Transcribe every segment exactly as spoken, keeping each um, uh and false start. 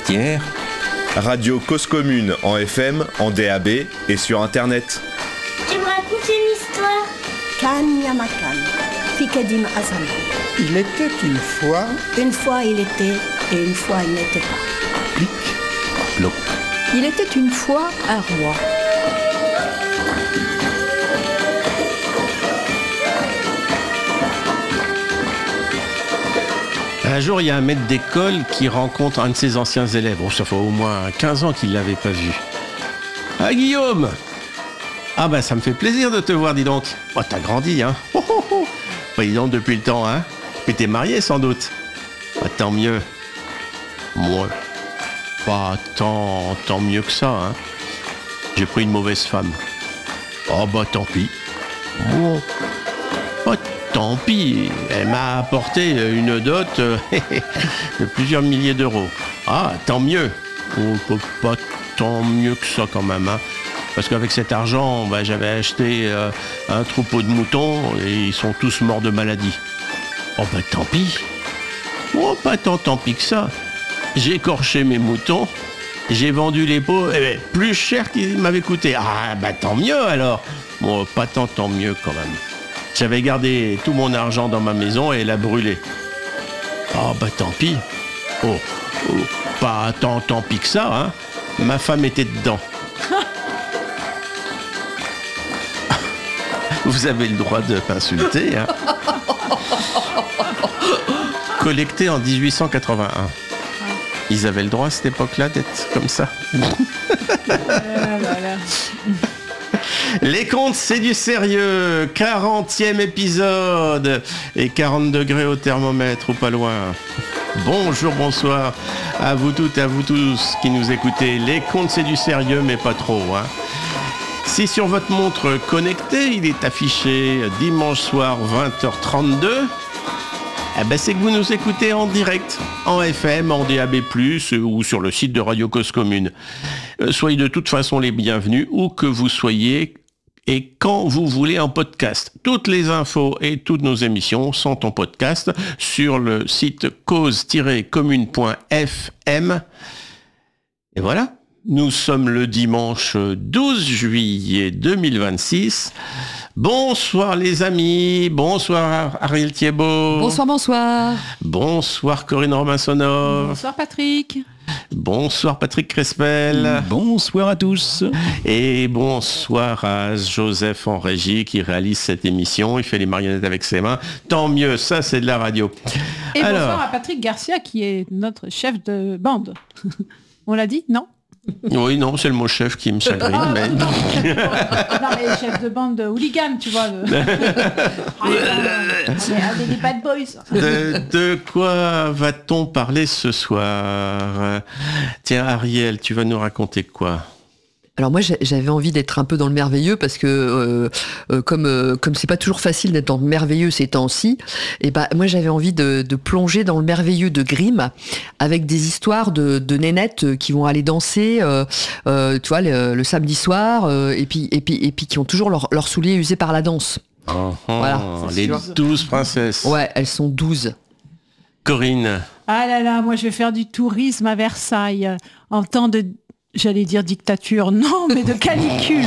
Pierre. Radio Cause Commune en F M, en D A B et sur Internet. Tu me racontes une histoire. Kan Yamakan, Fikadim Azam. Il était une fois... Une fois il était et une fois il n'était pas. Plic, ploc. Il était une fois un roi. Un jour, il y a un maître d'école qui rencontre un de ses anciens élèves. Bon, ça fait au moins quinze ans qu'il ne l'avait pas vu. « Ah, Guillaume !»« Ah ben, ça me fait plaisir de te voir, dis donc. Oh, t'as grandi, hein. Oh, oh, oh. Bah, dis donc, depuis le temps, hein. Mais t'es marié, sans doute. Ah, tant mieux. Moi, pas tant, tant mieux que ça, hein. J'ai pris une mauvaise femme. Oh, bah, tant pis. Bon. Oh, tant pis, elle m'a apporté une dot de plusieurs milliers d'euros. Ah, tant mieux. Oh, pas tant mieux que ça quand même, hein. Parce qu'avec cet argent, bah, j'avais acheté euh, un troupeau de moutons et ils sont tous morts de maladie. Oh bah tant pis. Oh, pas tant tant pis que ça. J'ai écorché mes moutons, j'ai vendu les peaux, eh ben, plus cher qu'ils m'avaient coûté. Ah bah tant mieux alors. Bon, pas tant tant mieux quand même. J'avais gardé tout mon argent dans ma maison et elle a brûlé. Oh bah tant pis. Oh, oh pas tant tant pis que ça, hein. Ma femme était dedans. Vous avez le droit de m'insulter, hein. Collecté en dix-huit cent quatre-vingt-un. Ils avaient le droit à cette époque-là d'être comme ça. Les contes, c'est du sérieux. quarantième épisode. Et quarante degrés au thermomètre ou pas loin. Bonjour, bonsoir à vous toutes et à vous tous qui nous écoutez. Les contes, c'est du sérieux, mais pas trop, hein. Si sur votre montre connectée, il est affiché dimanche soir vingt heures trente-deux, eh ben c'est que vous nous écoutez en direct, en F M, en D A B plus, ou sur le site de Radio Cause Commune. Euh, soyez de toute façon les bienvenus, où que vous soyez, et quand vous voulez en podcast. Toutes les infos et toutes nos émissions sont en podcast sur le site cause tiret commune point f m. Et voilà. Nous sommes le dimanche douze juillet deux mille vingt-six. Bonsoir les amis, bonsoir Ariel Thiebaud. Bonsoir, bonsoir. Bonsoir Corinne Romain-Sonor. Bonsoir Patrick. Bonsoir Patrick Crespel. Bonsoir à tous. Et bonsoir à Joseph en régie qui réalise cette émission. Il fait les marionnettes avec ses mains. Tant mieux, ça c'est de la radio. Et Alors... bonsoir à Patrick Garcia qui est notre chef de bande. On l'a dit, non ? Oui, non, c'est le mot chef qui me chagrine. Ah, mais... non, mais chef de bande de hooligan, tu vois. De... ah, des, des bad boys. De, de quoi va-t-on parler ce soir ? Tiens, Ariel, tu vas nous raconter quoi ? Alors moi j'avais envie d'être un peu dans le merveilleux parce que euh, euh, comme euh, comme c'est pas toujours facile d'être dans le merveilleux ces temps-ci, et ben moi j'avais envie de, de plonger dans le merveilleux de Grimm avec des histoires de, de nénettes qui vont aller danser, euh, euh, tu vois le, le samedi soir, euh, et puis et puis et puis qui ont toujours leurs leur souliers usés par la danse. Oh, voilà, les douze princesses. Ouais, elles sont douze. Corinne. Ah là là, moi je vais faire du tourisme à Versailles en temps de... J'allais dire dictature, non, mais de canicule.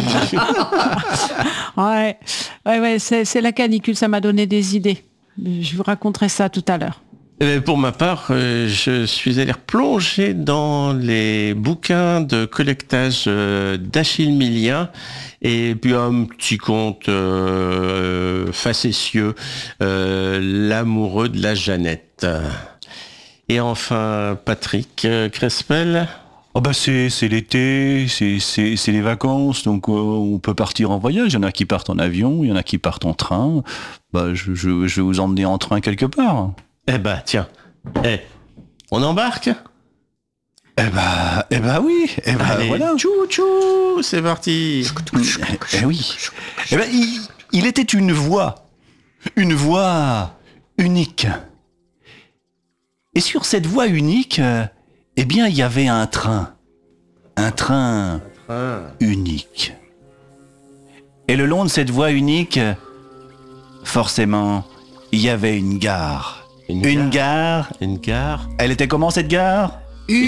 ouais, ouais, ouais, c'est, c'est la canicule, ça m'a donné des idées. Je vous raconterai ça tout à l'heure. Pour ma part, je suis allé replonger dans les bouquins de collectage d'Achille Millien et puis un petit conte euh, facétieux, euh, l'amoureux de la Jeannette. Et enfin, Patrick Crespel. Oh bah c'est, c'est l'été, c'est, c'est, c'est les vacances, donc euh, on peut partir en voyage. Il y en a qui partent en avion, il y en a qui partent en train. Bah je, je, je vais vous emmener en train quelque part. Eh bah tiens, eh, on embarque ? Eh bah, eh bah oui, eh bah Allez, voilà. Tchou tchou, c'est parti. Eh, eh oui. Eh ben il, il était une voix, une voix unique. Et sur cette voie unique, euh, eh bien, il y avait un train. Un train, un train unique. Et le long de cette voie unique, forcément, il y avait une gare. Une, une gare. gare. Une gare. Elle était comment cette gare ?